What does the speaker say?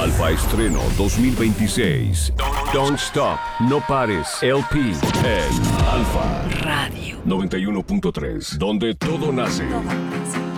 Alfa Estreno 2026. Don't Stop, No Pares, LP en Alfa Radio 91.3, donde todo nace.